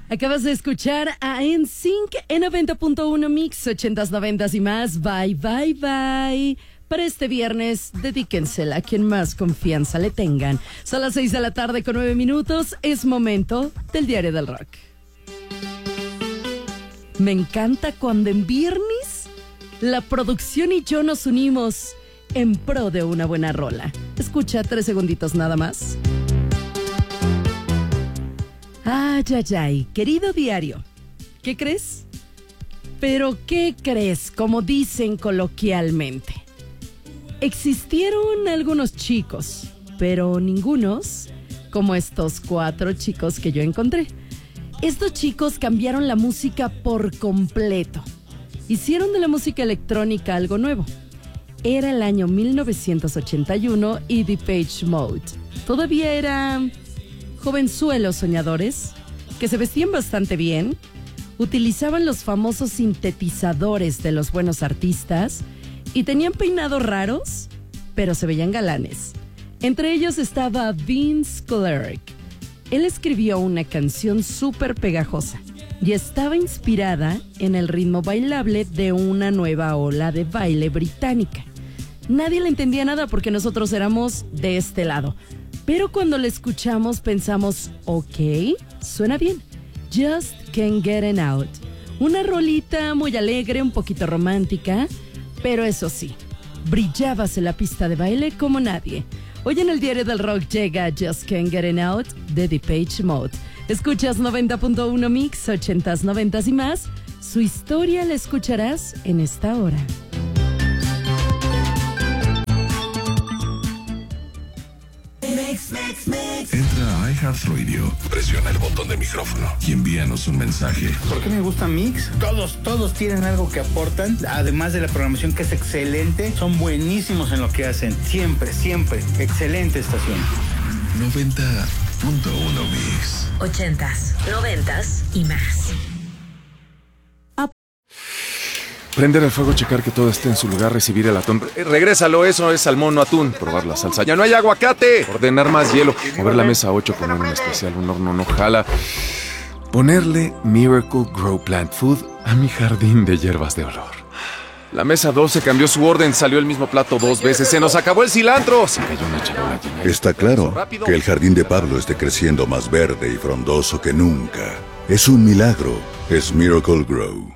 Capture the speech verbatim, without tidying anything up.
Acabas de escuchar a N Sync en noventa punto uno Mix, ochentas, noventas y más. Bye, bye, bye. Para este viernes, dedíquensela a quien más confianza le tengan. Son las seis de la tarde con nueve minutos. Es momento del Diario del Rock. Me encanta cuando en viernes la producción y yo nos unimos en pro de una buena rola. Escucha tres segunditos nada más. Ay, ay, ay, querido diario, ¿qué crees? Pero ¿qué crees? Como dicen coloquialmente. Existieron algunos chicos, pero ningunos como estos cuatro chicos que yo encontré. Estos chicos cambiaron la música por completo. Hicieron de la música electrónica algo nuevo. Era el año mil novecientos ochenta y uno y Depeche Mode todavía era jovenzuelos soñadores que se vestían bastante bien, utilizaban los famosos sintetizadores de los buenos artistas y tenían peinados raros, pero se veían galanes. Entre ellos estaba Vince Clarke. Él escribió una canción súper pegajosa y estaba inspirada en el ritmo bailable de una nueva ola de baile británica. Nadie le entendía nada porque nosotros éramos de este lado. Pero cuando la escuchamos pensamos, ok, suena bien. Just Can't Get It Out. Una rolita muy alegre, un poquito romántica, pero eso sí, brillabas en la pista de baile como nadie. Hoy en el Diario del Rock llega Just Can't Get It Out de Depeche Mode. Escuchas noventa punto uno Mix, ochentas, noventas y más. Su historia la escucharás en esta hora. Entra a iHeartRadio, presiona el botón de micrófono y envíanos un mensaje. ¿Por qué me gusta Mix? Todos, todos tienen algo que aportan, además de la programación que es excelente, son buenísimos en lo que hacen, siempre, siempre, excelente estación. noventa punto uno Mix. Ochentas, noventas y más. Prender el fuego, checar que todo esté en su lugar, recibir el atún. Eh, regrésalo, eso es salmón, no atún. Probar la salsa. ¡Ya no hay aguacate! Ordenar más hielo. Mover la mesa ocho, poner un especial, un horno no jala. Ponerle Miracle Grow Plant Food a mi jardín de hierbas de olor. La mesa doce cambió su orden, salió el mismo plato dos veces. ¡Se nos acabó el cilantro! Se cayó una charola llena. Está claro que el jardín de Pablo esté creciendo más verde y frondoso que nunca. Es un milagro. Es Miracle Grow.